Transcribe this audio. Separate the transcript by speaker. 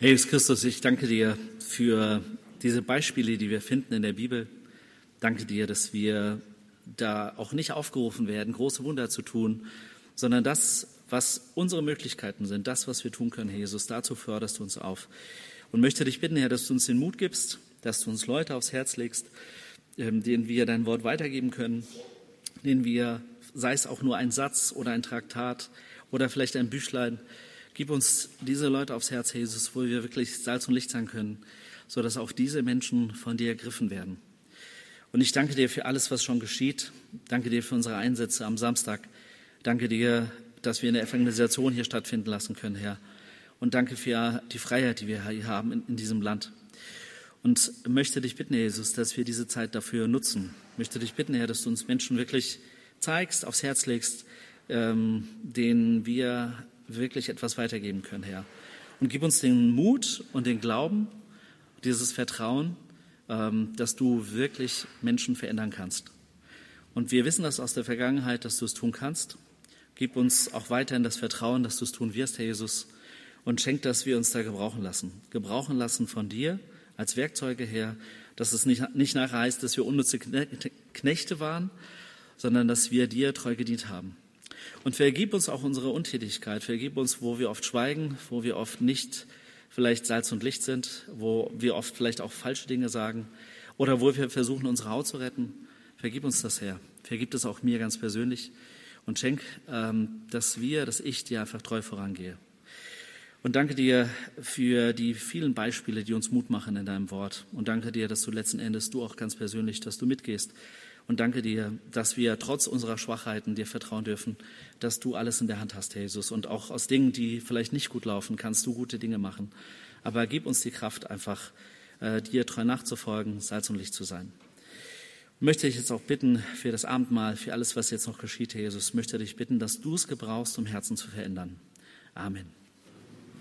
Speaker 1: Herr Jesus Christus, ich danke dir für diese Beispiele, die wir finden in der Bibel. Danke dir, dass wir da auch nicht aufgerufen werden, große Wunder zu tun, sondern das, was unsere Möglichkeiten sind, das, was wir tun können, Herr Jesus, dazu förderst du uns auf. Und möchte dich bitten, Herr, dass du uns den Mut gibst, dass du uns Leute aufs Herz legst, denen wir dein Wort weitergeben können, denen wir, sei es auch nur ein Satz oder ein Traktat oder vielleicht ein Büchlein, gib uns diese Leute aufs Herz, Jesus, wo wir wirklich Salz und Licht sein können, sodass auch diese Menschen von dir ergriffen werden. Und ich danke dir für alles, was schon geschieht. Danke dir für unsere Einsätze am Samstag. Danke dir, dass wir eine Evangelisation hier stattfinden lassen können, Herr. Und danke für die Freiheit, die wir hier haben in diesem Land. Und möchte dich bitten, Jesus, dass wir diese Zeit dafür nutzen. Möchte dich bitten, Herr, dass du uns Menschen wirklich zeigst, aufs Herz legst, denen wir wirklich etwas weitergeben können, Herr. Und gib uns den Mut und den Glauben, dieses Vertrauen, dass du wirklich Menschen verändern kannst. Und wir wissen das aus der Vergangenheit, dass du es tun kannst. Gib uns auch weiterhin das Vertrauen, dass du es tun wirst, Herr Jesus. Und schenk, dass wir uns da gebrauchen lassen von dir als Werkzeuge, Herr, dass es nicht nachher heißt, dass wir unnütze Knechte waren, sondern dass wir dir treu gedient haben. Und vergib uns auch unsere Untätigkeit, vergib uns, wo wir oft schweigen, wo wir oft nicht vielleicht Salz und Licht sind, wo wir oft vielleicht auch falsche Dinge sagen oder wo wir versuchen, unsere Haut zu retten. Vergib uns das, Herr. Vergib es auch mir ganz persönlich und schenk, dass ich dir einfach treu vorangehe. Und danke dir für die vielen Beispiele, die uns Mut machen in deinem Wort. Und danke dir, dass du letzten Endes, du auch ganz persönlich, dass du mitgehst. Und danke dir, dass wir trotz unserer Schwachheiten dir vertrauen dürfen, dass du alles in der Hand hast, Herr Jesus. Und auch aus Dingen, die vielleicht nicht gut laufen, kannst du gute Dinge machen. Aber gib uns die Kraft, einfach dir treu nachzufolgen, Salz und Licht zu sein. Und möchte ich jetzt auch bitten für das Abendmahl, für alles, was jetzt noch geschieht, Herr Jesus, möchte dich bitten, dass du es gebrauchst, um Herzen zu verändern. Amen.